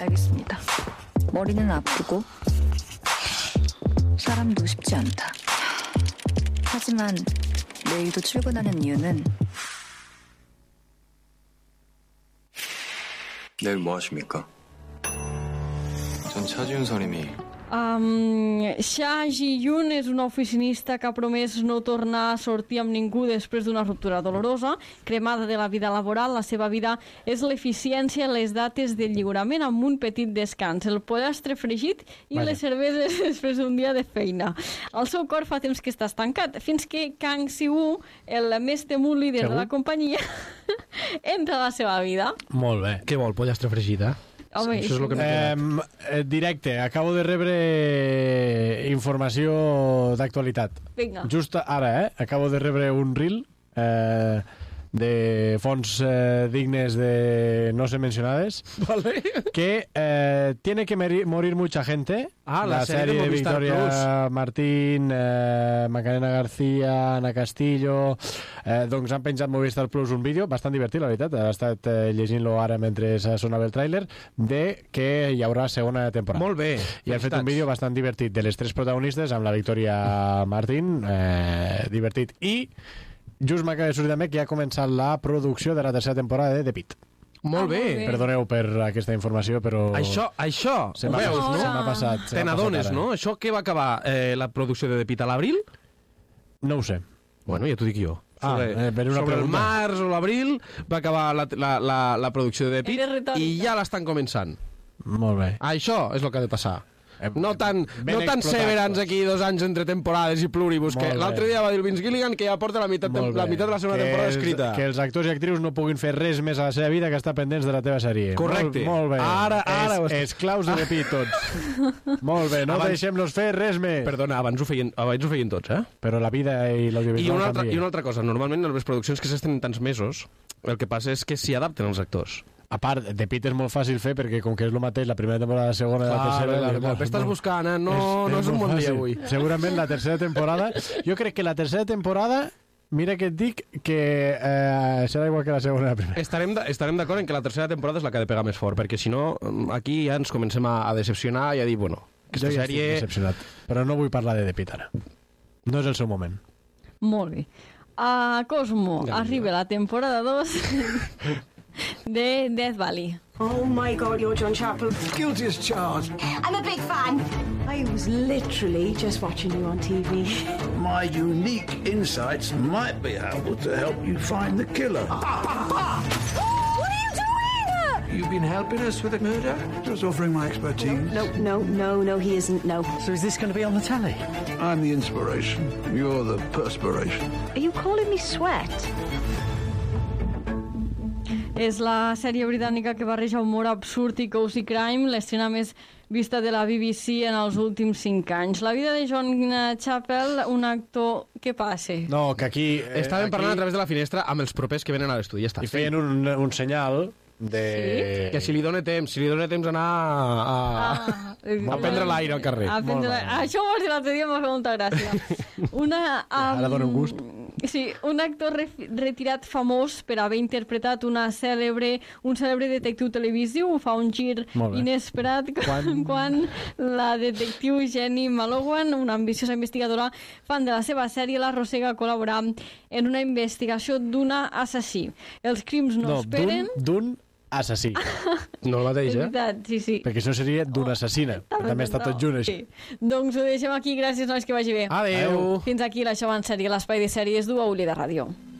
알겠습니다. 머리는 아프고 사람도 쉽지 않다. 하지만 내일도 출근하는 이유는 내일 뭐 하십니까? 전 차지훈 선임이 Xia Ji-yun és una oficinista que ha promès no tornar a sortir amb ningú després d'una ruptura dolorosa. Cremada de la vida laboral, la seva vida és l'eficiència, les dates de lliurament amb un petit descans, el pollastre fregit i les cerveses després d'un dia de feina. El seu cor fa temps que està estancat, fins que Kang Si-woo, el més temut líder de la companyia, entra a la seva vida. Molt bé. Què vol, pollastre fregit, Home, això és el que directe, acabo de rebre informació d'actualitat. Vinga. Just ara, acabo de rebre un reel de fonts dignes de no ser mencionades, Vale. que tiene que morir mucha gente. La serie de Victoria Movistar Martín, Macarena García, Ana Castillo, doncs han penjat Movistar Plus un vídeo bastant divertit, la veritat, he estat llegint-lo ara mentre sonava el tràiler, de que hi haurà segona temporada. Molt bé. I han fet un vídeo bastant divertit de les tres protagonistes amb la Victoria Martín, divertit. I just m'acaba de sortir també que ja ha començat la producció de la tercera temporada de The Pitt. Molt bé. Perdoneu per aquesta informació, però... Això, se m'ha veus, passat, no? se m'ha passat. Te n'adones, no? Això que va acabar la producció de The Pitt a l'abril? No ho sé. Bueno, ja t'ho dic jo. Per una sobre el pregunta. març o l'abril va acabar la producció de The Pitt i ja l'estan començant. Molt bé. Això és el que ha de passar. No tan Severance aquí 2 anys entre temporades i pluribus, que l'altre dia va dir el Vince Gilligan que ja porta la meitat de la segona temporada escrita. Que els actors i actrius no puguin fer res més a la seva vida que estar pendents de la teva sèrie. Correcte. Molt bé. Ara esclaus de The Pitt tots. Molt bé, no deixem-los fer res més. Perdona, abans ho feien tots, Però la vida i l'audiovisual canvia. I una altra cosa, normalment en les produccions que s'estenen tants mesos, el que passa és que s'hi adapten els actors. A part, The Pitt és molt fàcil fer perquè com que és el mateix la primera temporada, la segona i la tercera... Estàs buscant, no és un bon dia avui. Segurament la tercera temporada... Jo crec que la tercera temporada, mira que et dic que serà igual que la segona i la primera. Estarem d'acord en que la tercera temporada és la que ha de pegar més fort, perquè si no, aquí ja ens comencem a decepcionar i a dir, bueno, aquesta jo ja sèrie... estic decepcionat, però no vull parlar de The Pitt ara. No és el seu moment. Molt bé. A Cosmo arriba la temporada 2 de Death Valley. Oh my God, you're John Chappell. Guilty as charged. I'm a big fan. I was literally just watching you on TV. My unique insights might be able to help you find the killer. What are you doing? You've been helping us with a murder? Just offering my expertise. No, he isn't, no. So is this going to be on the telly? I'm the inspiration. You're the perspiration. Are you calling me Sweat? És la sèrie britànica que barreja humor absurd i cozy crime, l'escena més vista de la BBC en els últims 5 anys. La vida de John Chappell, un actor... Què passa? No, que aquí... Estàvem parlant a través de la finestra amb els propers que venen a l'estudi, ja està. I feien un senyal de... Sí? Que si li dóna temps anar a prendre l'aire al carrer. Això ho vas dir l'altre dia, m'ha fet molta gràcia. Ara dona un gust. Sí, un actor retirat famós per haver interpretat un cèlebre detectiu televisiu fa un gir inesperat quan la detectiu Jenny Malowan, una ambiciosa investigadora fan de la seva sèrie, l'arrossega a col·laborar en una investigació d'una assassí. Els crims no esperen... D'un assassí. No el mateix, És veritat, sí. Perquè això seria d'una assassina. També està tot junt, això. Sí. Doncs ho deixem aquí. Gràcies, nois, que vagi bé. Adéu. Fins aquí l'Això en sèrie, l'espai de sèries d'UAULI de Ràdio.